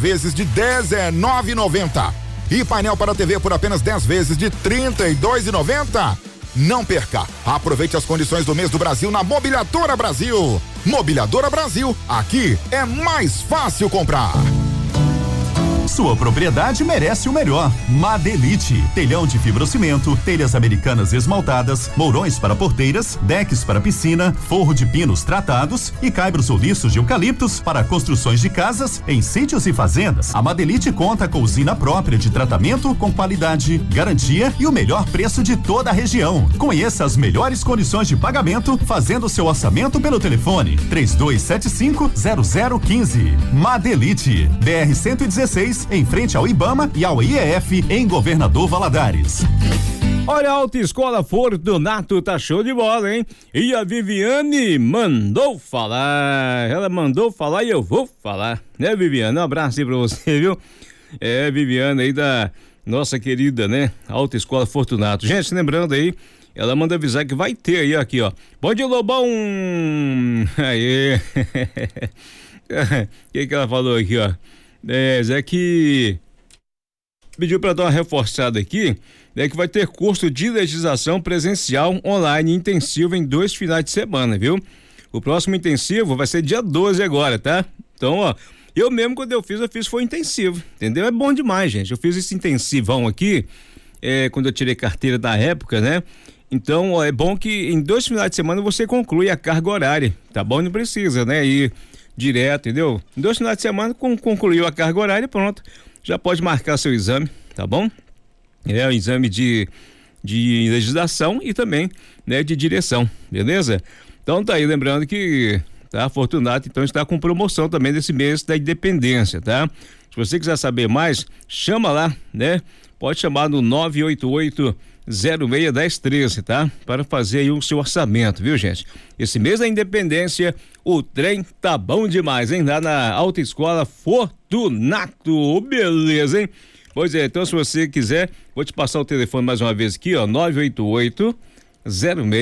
vezes de R$19,90. E painel para TV por apenas 10 vezes de R$32,90. Não perca! Aproveite as condições do mês do Brasil na Mobiliadora Brasil. Mobiliadora Brasil, aqui é mais fácil comprar. Sua propriedade merece o melhor. Madelite, telhão de fibrocimento, telhas americanas esmaltadas, mourões para porteiras, decks para piscina, forro de pinos tratados e caibros ou liços de eucaliptos para construções de casas em sítios e fazendas. A Madelite conta com usina própria de tratamento com qualidade, garantia e o melhor preço de toda a região. Conheça as melhores condições de pagamento fazendo seu orçamento pelo telefone 3275-0015. Madelite, BR-116 em frente ao IBAMA e ao IEF em Governador Valadares. Olha, a Autoescola Fortunato tá show de bola, hein? E a Viviane mandou falar. Ela mandou falar e eu vou falar, né, Viviane? Um abraço aí pra você, viu? É, Viviane aí da nossa querida, né? Autoescola Fortunato. Gente, lembrando aí, ela manda avisar que vai ter aí, aqui, ó. Bom dia, Lobão! Aí. O que ela falou aqui, ó? Zé que pediu para dar uma reforçada aqui, que vai ter curso de legislação presencial online intensivo em 2 finais de semana, viu? O próximo intensivo vai ser dia 12 agora, tá? Então, ó, eu mesmo quando eu fiz foi intensivo, entendeu? É bom demais, gente. Eu fiz esse intensivão aqui, quando eu tirei carteira da época, né? Então, ó, é bom que em 2 finais de semana você conclui a carga horária, tá bom? Não precisa, né? Ir direto, entendeu? Em 2 finais de semana concluiu a carga horária, pronto, já pode marcar seu exame, tá bom? O exame de legislação e também, né, de direção, beleza? Então tá aí, lembrando que tá, Fortunato então está com promoção também desse mês da independência, tá? Se você quiser saber mais, chama lá, né? Pode chamar no 988-061013, tá? Para fazer aí o seu orçamento, viu, gente? Esse mês da independência, o trem tá bom demais, hein? Lá na Autoescola Fortunato, beleza, hein? Pois é, então se você quiser, vou te passar o telefone mais uma vez aqui, ó, 988-06